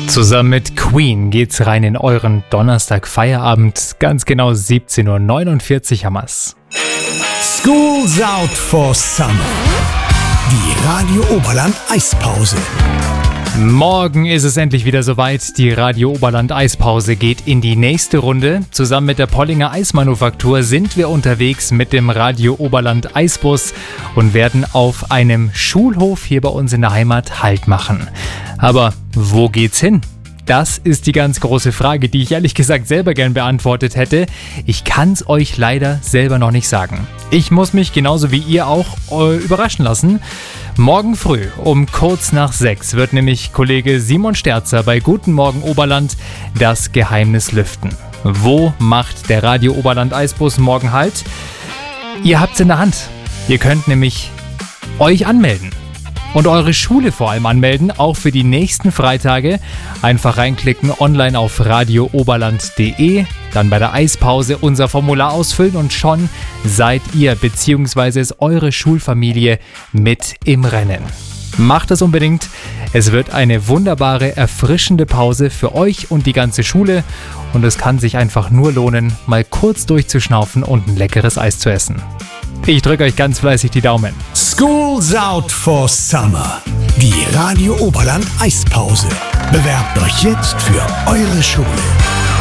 Zusammen mit Queen geht's rein in euren Donnerstag-Feierabend. Ganz genau 17.49 Uhr haben wir's. School's out for summer. Die Radio Oberland Eispause. Morgen ist es endlich wieder soweit. Die Radio Oberland Eispause geht in die nächste Runde. Zusammen mit der Pollinger Eismanufaktur sind wir unterwegs mit dem Radio Oberland Eisbus und werden auf einem Schulhof hier bei uns in der Heimat Halt machen. Aber wo geht's hin? Das ist die ganz große Frage, die ich ehrlich gesagt selber gern beantwortet hätte. Ich kann's euch leider selber noch nicht sagen. Ich muss mich genauso wie ihr auch überraschen lassen. Morgen früh um kurz nach 6 wird nämlich Kollege Simon Sterzer bei Guten Morgen Oberland das Geheimnis lüften. Wo macht der Radio Oberland Eisbus morgen Halt? Ihr habt's in der Hand. Ihr könnt nämlich euch anmelden. Und eure Schule vor allem anmelden, auch für die nächsten Freitage. Einfach reinklicken, online auf radiooberland.de, dann bei der Eispause unser Formular ausfüllen und schon seid ihr bzw. ist eure Schulfamilie mit im Rennen. Macht es unbedingt. Es wird eine wunderbare, erfrischende Pause für euch und die ganze Schule. Und es kann sich einfach nur lohnen, mal kurz durchzuschnaufen und ein leckeres Eis zu essen. Ich drücke euch ganz fleißig die Daumen. School's out for summer. Die Radio Oberland Eispause. Bewerbt euch jetzt für eure Schule.